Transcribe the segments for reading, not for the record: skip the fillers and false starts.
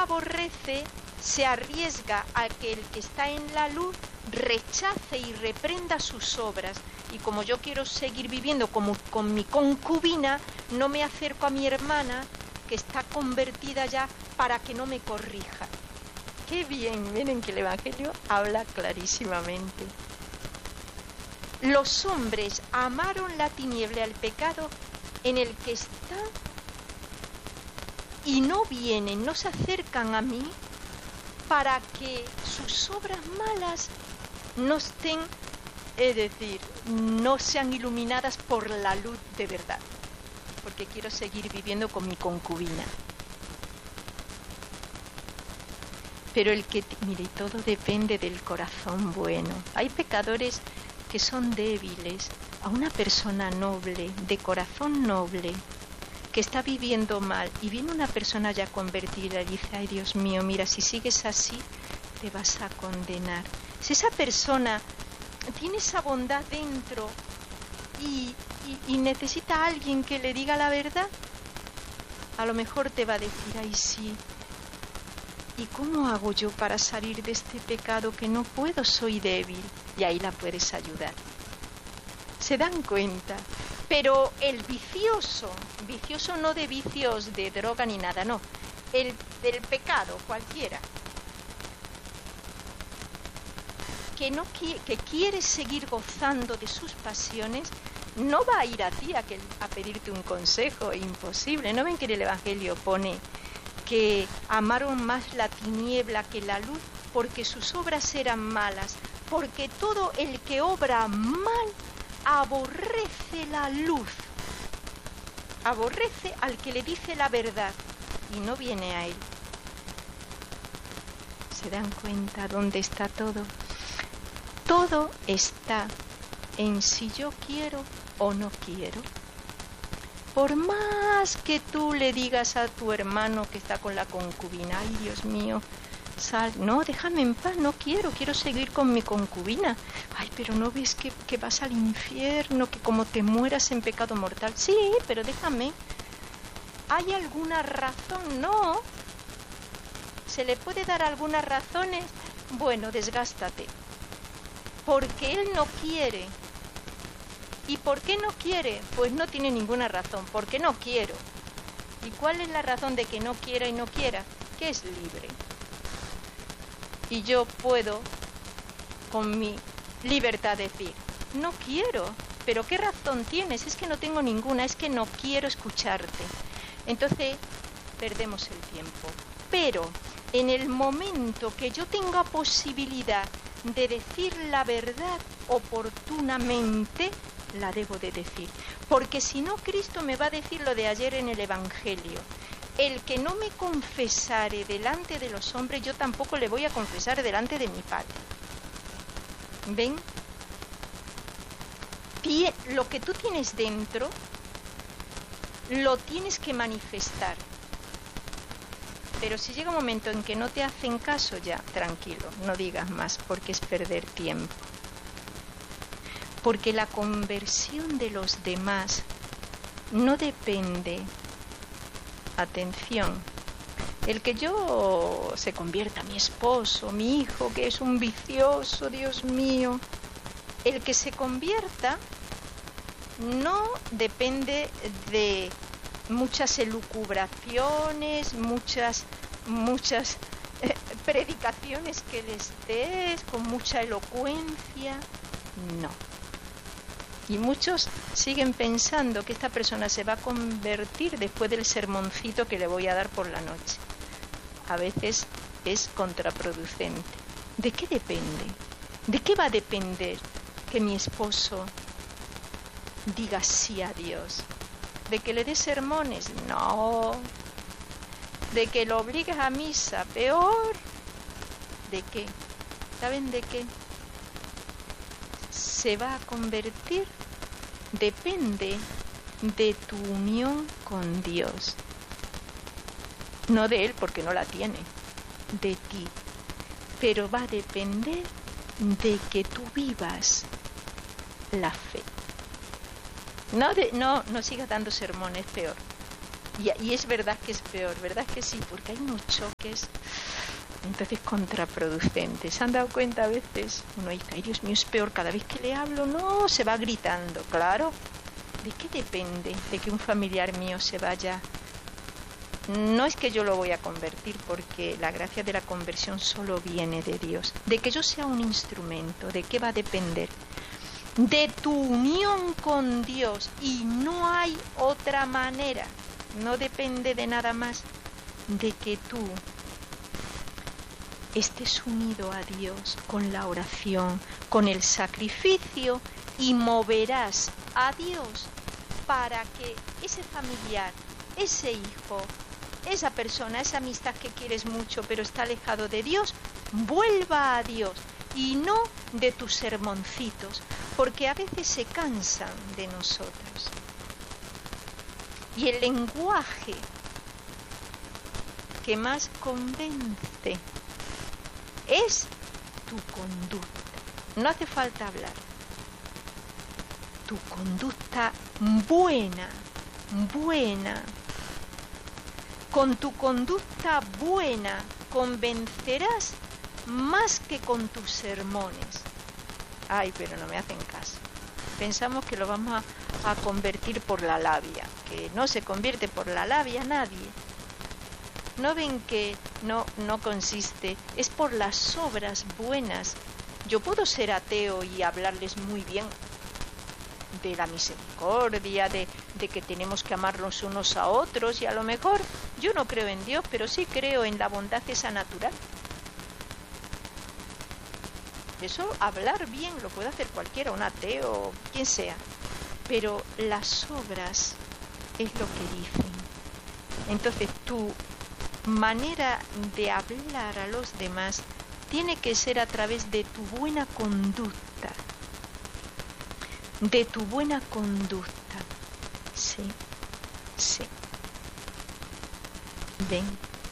aborrece se arriesga a que el que está en la luz rechace y reprenda sus obras. Y como yo quiero seguir viviendo como con mi concubina, no me acerco a mi hermana que está convertida ya para que no me corrija. Qué bien, miren que el Evangelio habla clarísimamente. Los hombres amaron la tiniebla, el pecado en el que está, y no vienen, no se acercan a mí para que sus obras malas no estén, es decir, no sean iluminadas por la luz de verdad, porque quiero seguir viviendo con mi concubina. Pero mire, todo depende del corazón bueno. Hay pecadores que son débiles. A una persona noble, de corazón noble, que está viviendo mal, y viene una persona ya convertida y dice: ay, Dios mío, mira, si sigues así, te vas a condenar. Si esa persona tiene esa bondad dentro y necesita a alguien que le diga la verdad, a lo mejor te va a decir: ay, sí, ¿y cómo hago yo para salir de este pecado que no puedo? Soy débil. Y ahí la puedes ayudar. ¿Se dan cuenta? Pero el vicioso no de vicios de droga ni nada, no, el del pecado cualquiera, que quiere seguir gozando de sus pasiones, no va a ir a ti a pedirte un consejo, imposible. ¿No ven que en el Evangelio pone que amaron más la tiniebla que la luz porque sus obras eran malas? Porque todo el que obra mal aborrece la luz, aborrece al que le dice la verdad y no viene a él. ¿Se dan cuenta dónde está todo? Todo está en si yo quiero o no quiero. Por más que tú le digas a tu hermano que está con la concubina: ay, Dios mío, sal, no, déjame en paz, no quiero seguir con mi concubina. Ay, pero ¿no ves que vas al infierno, que como te mueras en pecado mortal? Sí, pero déjame. ¿Hay alguna razón? No. ¿Se le puede dar algunas razones? Bueno, desgástate. Porque él no quiere. ¿Y por qué no quiere? Pues no tiene ninguna razón, porque no quiero. ¿Y cuál es la razón de que no quiera y no quiera? Que es libre. Y yo puedo, con mi libertad, decir: no quiero. ¿Pero qué razón tienes? Es que no tengo ninguna, es que no quiero escucharte. Entonces, perdemos el tiempo. Pero en el momento que yo tenga posibilidad de decir la verdad oportunamente, la debo de decir. Porque si no, Cristo me va a decir lo de ayer en el Evangelio: el que no me confesare delante de los hombres, yo tampoco le voy a confesar delante de mi Padre. ¿Ven? Lo que tú tienes dentro lo tienes que manifestar. Pero si llega un momento en que no te hacen caso, ya, tranquilo, no digas más, porque es perder tiempo. Porque la conversión de los demás no depende, atención, el que yo se convierta, mi esposo, mi hijo, que es un vicioso, Dios mío, el que se convierta no depende de muchas elucubraciones, muchas predicaciones que les des con mucha elocuencia, no. Y muchos siguen pensando que esta persona se va a convertir después del sermoncito que le voy a dar por la noche. A veces es contraproducente. ¿De qué depende? ¿De qué va a depender que mi esposo diga sí a Dios? ¿De que le dé sermones? No. ¿De que lo obligues a misa? Peor. ¿De qué? ¿Saben de qué? Se va a convertir, depende de tu unión con Dios. No de Él, porque no la tiene, de ti. Pero va a depender de que tú vivas la fe. No sigas dando sermones, peor. Y es verdad que es peor, ¿verdad que sí? Porque hay unos choques entonces contraproducentes. ¿Se han dado cuenta a veces? Uno dice, ay Dios mío, es peor, cada vez que le hablo, no, se va gritando. Claro, ¿de qué depende de que un familiar mío se vaya? No es que yo lo voy a convertir, porque la gracia de la conversión solo viene de Dios. De que yo sea un instrumento, ¿de qué va a depender? De tu unión con Dios, y no hay otra manera. No depende de nada más de que tú estés unido a Dios con la oración, con el sacrificio, y moverás a Dios para que ese familiar, ese hijo, esa persona, esa amistad que quieres mucho pero está alejado de Dios, vuelva a Dios y no de tus sermoncitos, porque a veces se cansan de nosotros. Y el lenguaje que más convence es tu conducta. No hace falta hablar. Tu conducta buena. Con tu conducta buena convencerás más que con tus sermones. Ay, pero no me hacen caso. Pensamos que lo vamos a convertir por la labia, que no se convierte por la labia nadie. ¿No ven que no consiste? Es por las obras buenas. Yo puedo ser ateo y hablarles muy bien de la misericordia, de que tenemos que amarnos unos a otros, y a lo mejor yo no creo en Dios, pero sí creo en la bondad esa natural. Eso, hablar bien, lo puede hacer cualquiera, un ateo, quien sea. Pero las obras es lo que dicen. Entonces tu manera de hablar a los demás tiene que ser a través de tu buena conducta. De tu buena conducta. Sí. ¿Ven?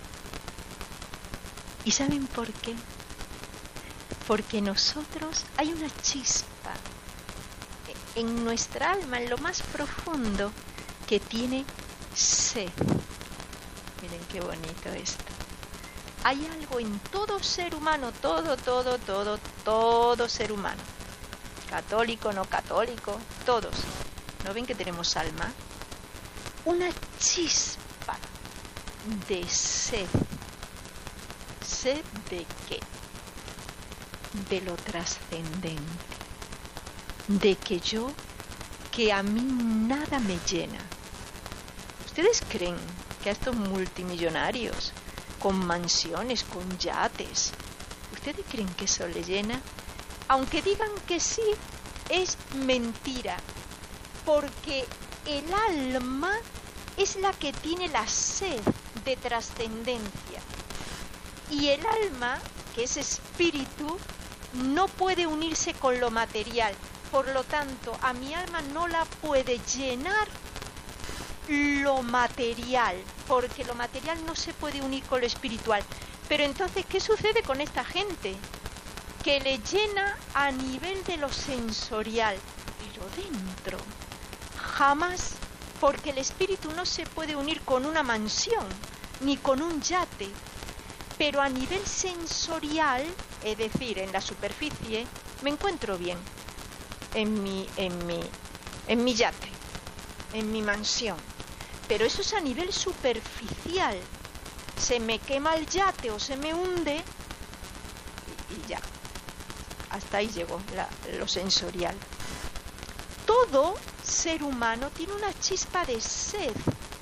¿Y saben por qué? Porque nosotros hay una chispa en nuestra alma, en lo más profundo, que tiene sed. Miren qué bonito esto. Hay algo en todo ser humano, todo ser humano. Católico, no católico, todos. ¿No ven que tenemos alma? Una chispa de sed. ¿Sed de qué? De lo trascendente. De que a mí nada me llena. ¿Ustedes creen que a estos multimillonarios, con mansiones, con yates, ¿ustedes creen que eso les llena? Aunque digan que sí, es mentira, porque el alma es la que tiene la sed de trascendencia, y el alma, que es espíritu, no puede unirse con lo material. Por lo tanto, a mi alma no la puede llenar lo material, porque lo material no se puede unir con lo espiritual. Pero entonces, ¿qué sucede con esta gente? Que le llena a nivel de lo sensorial, pero dentro jamás, porque el espíritu no se puede unir con una mansión ni con un yate, pero a nivel sensorial, es decir, en la superficie, me encuentro bien en mi yate, en mi mansión. Pero eso es a nivel superficial. Se me quema el yate o se me hunde y ya. Hasta ahí llegó lo sensorial. Todo ser humano tiene una chispa de sed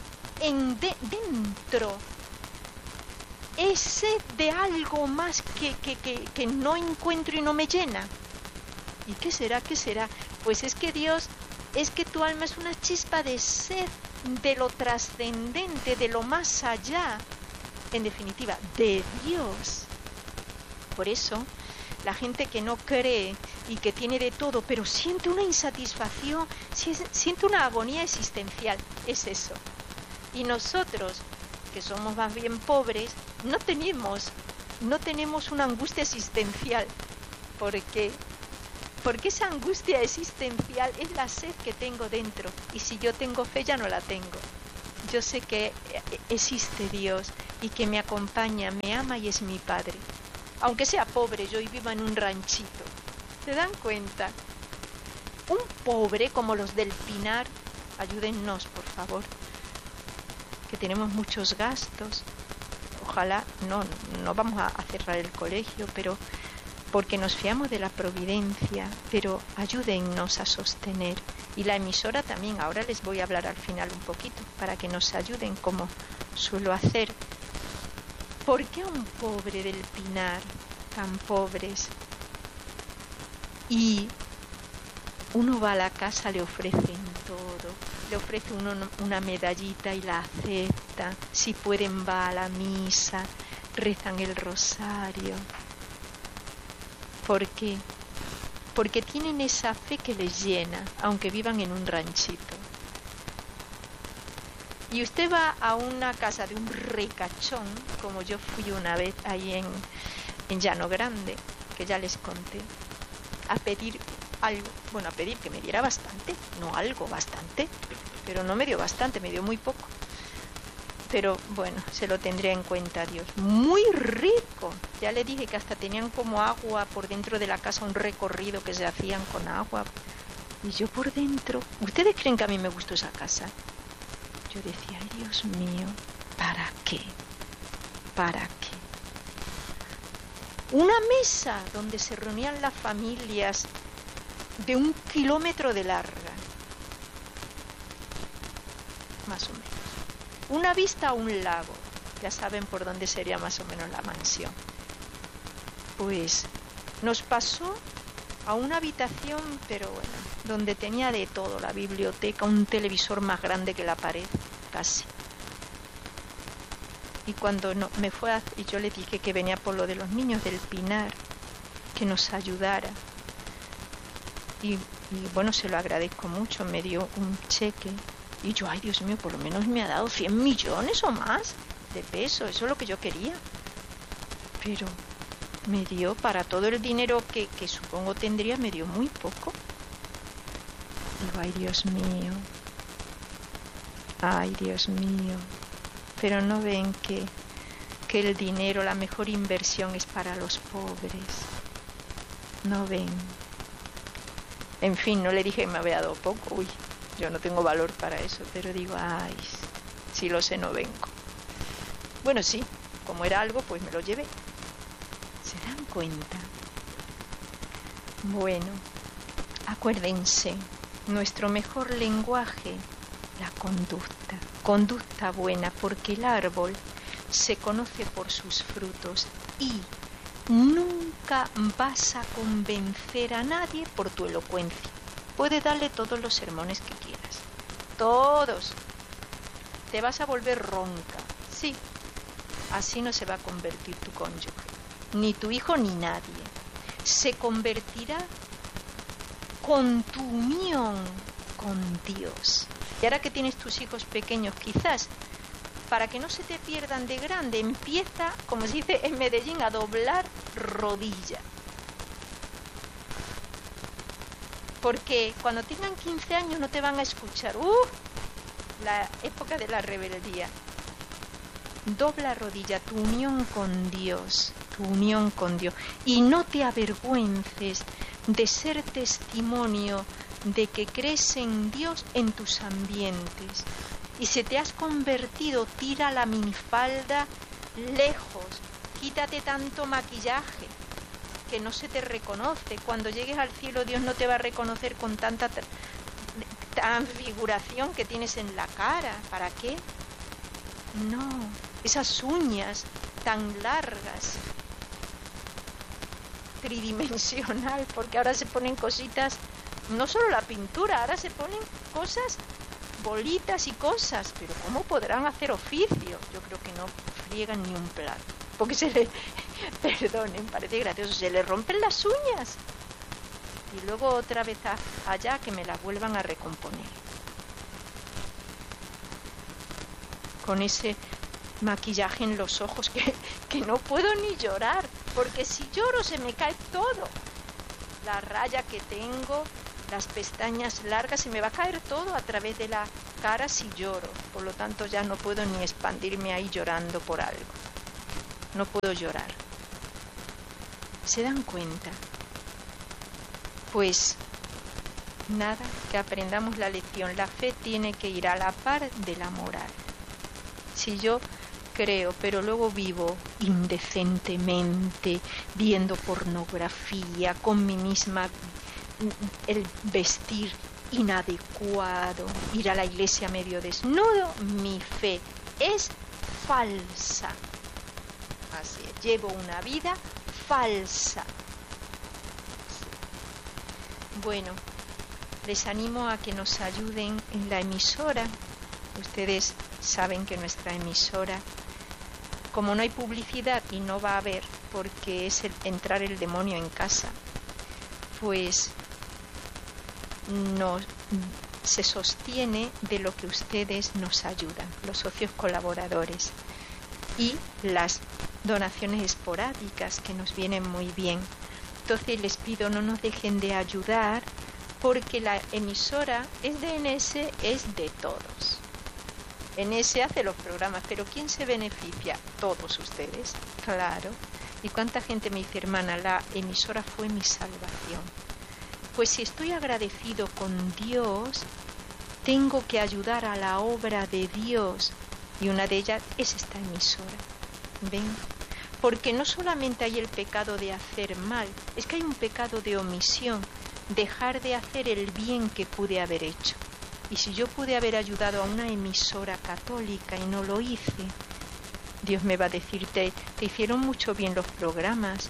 dentro. Es sed de algo más que no encuentro y no me llena. ¿Y qué será? ¿Qué será? Pues es que Dios, es que tu alma es una chispa de sed de lo trascendente, de lo más allá. En definitiva, de Dios. Por eso, la gente que no cree y que tiene de todo, pero siente una insatisfacción, siente una agonía existencial, es eso. Y nosotros, que somos más bien pobres, no tenemos una angustia existencial. ¿Por qué? Porque esa angustia existencial es la sed que tengo dentro, y si yo tengo fe ya no la tengo. yo sé que existe Dios y que me acompaña, me ama y es mi Padre. Aunque sea pobre, yo viva en un ranchito. ¿Se dan cuenta? Un pobre como los del Pinar, ayúdennos, por favor, que tenemos muchos gastos. Ojalá, no vamos a cerrar el colegio, pero porque nos fiamos de la providencia, pero ayúdennos a sostener. Y la emisora también, ahora les voy a hablar al final un poquito, para que nos ayuden como suelo hacer. ¿Por qué a un pobre del Pinar, tan pobres? Y uno va a la casa, le ofrecen todo, le ofrece uno una medallita y la acepta, si pueden va a la misa, rezan el rosario. ¿Por qué? Porque tienen esa fe que les llena, aunque vivan en un ranchito. Y usted va a una casa de un ricachón, como yo fui una vez ahí en Llano Grande, que ya les conté, a pedir algo, bueno, a pedir que me diera bastante, no algo, bastante, pero no me dio bastante, me dio muy poco. Pero bueno, se lo tendría en cuenta Dios. Muy rico. Ya le dije que hasta tenían como agua por dentro de la casa, un recorrido que se hacían con agua. Y yo por dentro, ¿ustedes creen que a mí me gustó esa casa? Yo decía, ay Dios mío, ¿para qué? ¿Para qué? Una mesa donde se reunían las familias de 1 kilómetro de larga, más o menos. Una vista a un lago, ya saben por dónde sería más o menos la mansión. Pues nos pasó a una habitación, pero bueno, donde tenía de todo, la biblioteca, un televisor más grande que la pared, casi. Y cuando y yo le dije que venía por lo de los niños del Pinar, que nos ayudara. Y bueno, se lo agradezco mucho, me dio un cheque. Y yo, ay Dios mío, por lo menos me ha dado 100 millones o más de pesos, eso es lo que yo quería. Pero me dio, para todo el dinero que supongo tendría, me dio muy poco. Digo, ay Dios mío, ay Dios mío. Pero no ven que el dinero, la mejor inversión es para los pobres. No ven. En fin, no le dije que me había dado poco, uy. Yo no tengo valor para eso, pero digo, ay, si lo sé no vengo. Bueno, sí, como era algo, pues me lo llevé. ¿Se dan cuenta? Bueno, acuérdense, nuestro mejor lenguaje, la conducta. Conducta buena, porque el árbol se conoce por sus frutos y nunca vas a convencer a nadie por tu elocuencia. Puedes darle todos los sermones que quieras. Todos. Te vas a volver ronca. Sí. Así no se va a convertir tu cónyuge. Ni tu hijo ni nadie. Se convertirá con tu unión con Dios. Y ahora que tienes tus hijos pequeños, quizás, para que no se te pierdan de grande, empieza, como se dice en Medellín, a doblar rodilla. Porque cuando tengan 15 años no te van a escuchar. La época de la rebeldía. Dobla rodilla, tu unión con Dios, tu unión con Dios. Y no te avergüences de ser testimonio de que crees en Dios en tus ambientes. Y si te has convertido, tira la minifalda lejos. Quítate tanto maquillaje que no se te reconoce. Cuando llegues al cielo, Dios no te va a reconocer con tanta transfiguración que tienes en la cara. ¿Para qué? No, esas uñas tan largas, tridimensional, porque ahora se ponen cositas, no solo la pintura, ahora se ponen cosas, bolitas y cosas, pero ¿cómo podrán hacer oficio? Yo creo que no friegan ni un plato, porque se le, perdonen, parece gracioso, se le rompen las uñas y luego otra vez allá que me las vuelvan a recomponer con ese maquillaje en los ojos que no puedo ni llorar, porque si lloro se me cae todo, la raya que tengo, las pestañas largas, se me va a caer todo a través de cara si lloro, por lo tanto ya no puedo ni expandirme ahí llorando por algo. No puedo llorar. ¿Se dan cuenta? Pues nada, que aprendamos la lección. La fe tiene que ir a la par de la moral. Si yo creo, pero luego vivo indecentemente, viendo pornografía, con mi misma, el vestir inadecuado, ir a la iglesia medio desnudo, mi fe es falsa. Así es, llevo una vida falsa. Bueno, les animo a que nos ayuden en la emisora. Ustedes saben que nuestra emisora, como no hay publicidad y no va a haber, porque es entrar el demonio en casa, pues no se sostiene de lo que ustedes nos ayudan, los socios colaboradores, y las donaciones esporádicas que nos vienen muy bien. Entonces les pido, no nos dejen de ayudar, porque la emisora es de NS, es de todos. NS hace los programas, pero ¿quién se beneficia? Todos ustedes, claro. ¿Y cuánta gente me dice, hermana, la emisora fue mi salvación? Pues si estoy agradecido con Dios, tengo que ayudar a la obra de Dios, y una de ellas es esta emisora. ¿Ven? Porque no solamente hay el pecado de hacer mal, es que hay un pecado de omisión, dejar de hacer el bien que pude haber hecho. Y si yo pude haber ayudado a una emisora católica y no lo hice, Dios me va a decir, te hicieron mucho bien los programas.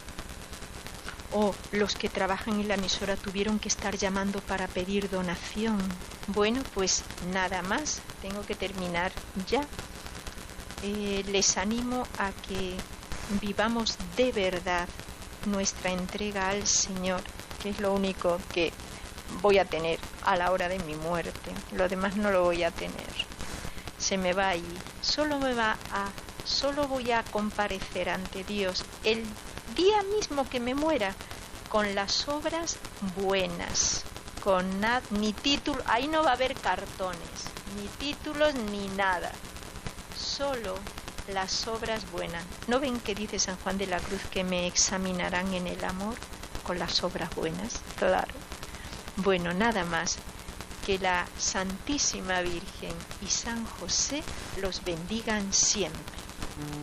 O los que trabajan en la emisora tuvieron que estar llamando para pedir donación. Bueno, pues nada más, tengo que terminar ya. Les animo a que vivamos de verdad nuestra entrega al Señor, que es lo único que voy a tener a la hora de mi muerte. Lo demás no lo voy a tener. Se me va a ir. Solo voy a comparecer ante Dios el día mismo que me muera con las obras buenas, con ni título, ahí no va a haber cartones, ni títulos ni nada, solo las obras buenas. ¿No ven que dice San Juan de la Cruz que me examinarán en el amor con las obras buenas? Claro. Bueno, nada más. Que la Santísima Virgen y San José los bendigan siempre.